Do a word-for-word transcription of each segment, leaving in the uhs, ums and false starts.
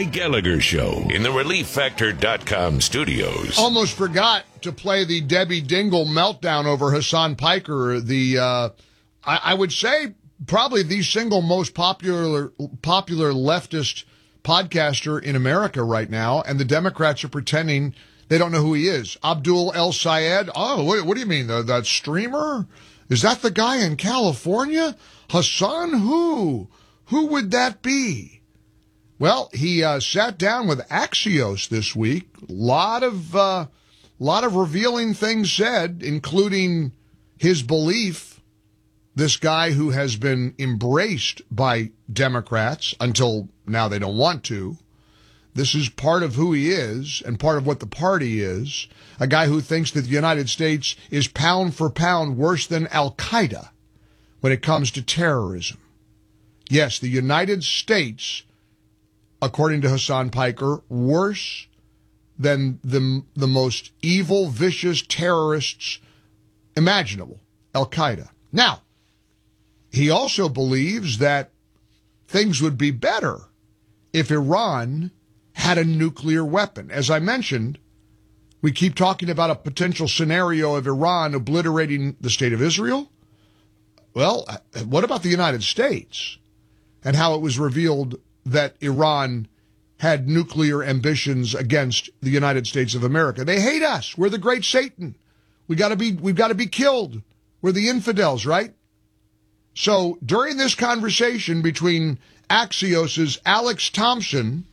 Mike Gallagher Show in the Relief Factor dot com studios. Almost forgot to play the Debbie Dingle meltdown over Hassan Piker, the, uh, I, I would say, probably the single most popular popular leftist podcaster in America right now, and the Democrats are pretending they don't know who he is. Abdul El Sayed. Oh, what, what do you mean? The, that streamer? Is that the guy in California? Hassan who? Who would that be? Well, he uh, sat down with Axios this week. A lot of, uh, lot of revealing things said, including his belief, this guy who has been embraced by Democrats until now they don't want to. This is part of who he is and part of what the party is. A guy who thinks that the United States is pound for pound worse than Al-Qaeda when it comes to terrorism. Yes, the United States, according to Hassan Piker, worse than the, the most evil, vicious terrorists imaginable, Al-Qaeda. Now, he also believes that things would be better if Iran had a nuclear weapon. As I mentioned, we keep talking about a potential scenario of Iran obliterating the state of Israel. Well, what about the United States and how it was revealed that Iran had nuclear ambitions against the United States of America? They hate us. We're the great Satan. We got to be, we've got to be killed. We're the infidels, right? So during this conversation between Axios's Alex Thompson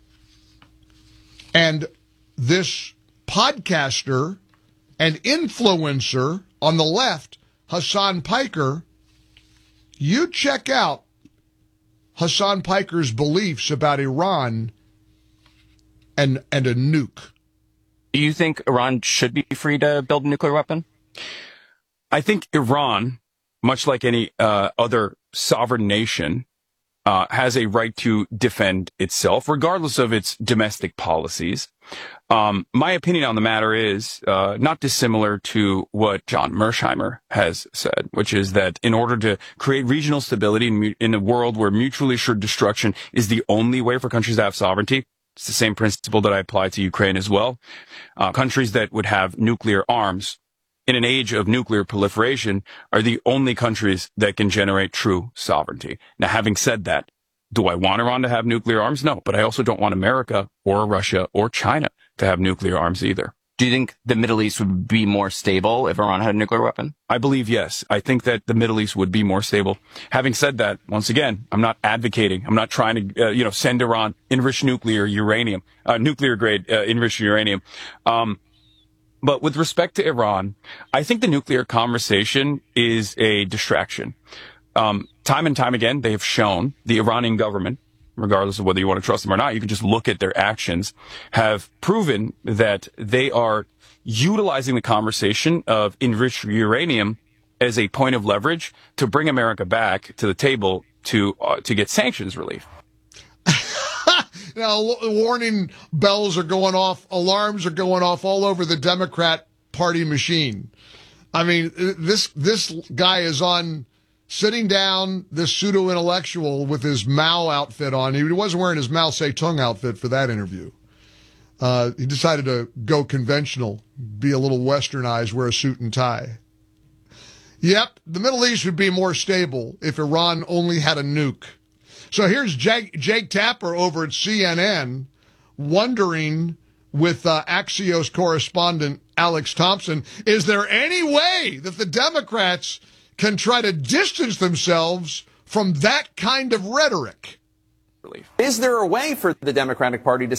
and this podcaster and influencer on the left, Hassan Piker, you check out Hassan Piker's beliefs about Iran and and a nuke. Do you think Iran should be free to build a nuclear weapon? I think Iran, much like any uh, other sovereign nation, uh, has a right to defend itself, regardless of its domestic policies. Um, my opinion on the matter is uh, not dissimilar to what John Mersheimer has said, which is that in order to create regional stability in, in a world where mutually assured destruction is the only way for countries to have sovereignty, it's the same principle that I apply to Ukraine as well. Uh, countries that would have nuclear arms in an age of nuclear proliferation are the only countries that can generate true sovereignty. Now, having said that, do I want Iran to have nuclear arms? No, but I also don't want America or Russia or China to have nuclear arms either. Do you think the Middle East would be more stable if Iran had a nuclear weapon? I believe yes. I think that the Middle East would be more stable. Having said that, once again, I'm not advocating. I'm not trying to, uh, you know, send Iran enriched nuclear uranium, uh, nuclear grade uh, enriched uranium. Um, But with respect to Iran, I think the nuclear conversation is a distraction. Um, time and time again, they have shown the Iranian government, regardless of whether you want to trust them or not, you can just look at their actions, have proven that they are utilizing the conversation of enriched uranium as a point of leverage to bring America back to the table to uh, to get sanctions relief. Now, warning bells are going off, alarms are going off all over the Democrat Party machine. I mean, this this guy is on, sitting down, this pseudo-intellectual with his Mao outfit on. He wasn't wearing his Mao Zedong outfit for that interview. Uh, he decided to go conventional, be a little westernized, wear a suit and tie. Yep, the Middle East would be more stable if Iran only had a nuke. So here's Jake, Jake Tapper over at C N N wondering with uh, Axios correspondent Alex Thompson, is there any way that the Democrats can try to distance themselves from that kind of rhetoric? Is there a way for the Democratic Party to